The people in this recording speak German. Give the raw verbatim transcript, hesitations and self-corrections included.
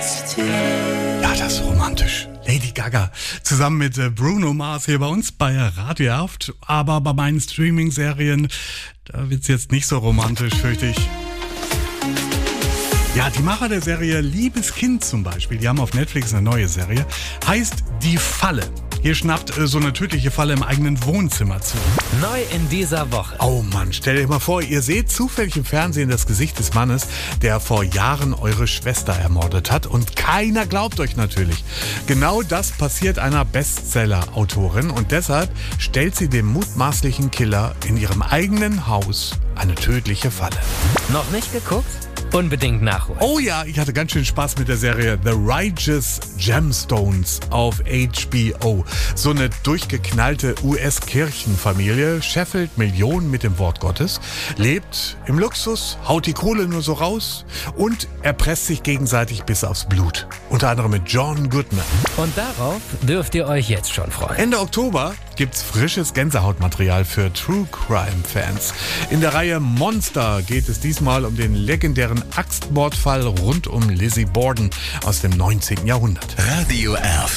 Ja, das ist romantisch. Lady Gaga zusammen mit äh, Bruno Mars hier bei uns bei Radio Erft. Aber bei meinen Streaming-Serien, da wird's jetzt nicht so romantisch, fürchte ich. Ja, die Macher der Serie Liebes Kind zum Beispiel, die haben auf Netflix eine neue Serie, heißt Die Falle. Hier schnappt äh, so eine tödliche Falle im eigenen Wohnzimmer zu. Neu in dieser Woche. Oh Mann, stell dir mal vor, ihr seht zufällig im Fernsehen das Gesicht des Mannes, der vor Jahren eure Schwester ermordet hat, und keiner glaubt euch natürlich. Genau das passiert einer Bestseller-Autorin, und deshalb stellt sie dem mutmaßlichen Killer in ihrem eigenen Haus eine tödliche Falle. Noch nicht geguckt? Unbedingt nachholen. Oh ja, ich hatte ganz schön Spaß mit der Serie The Righteous Gemstones auf H B O. So eine durchgeknallte U S-Kirchenfamilie scheffelt Millionen mit dem Wort Gottes, lebt im Luxus, haut die Kohle nur so raus und erpresst sich gegenseitig bis aufs Blut. Unter anderem mit John Goodman. Und darauf dürft ihr euch jetzt schon freuen. Ende Oktober gibt's frisches Gänsehautmaterial für True Crime-Fans. In der Reihe Monster geht es diesmal um den legendären Axtmordfall rund um Lizzie Borden aus dem neunzehnten Jahrhundert. Radio Erft.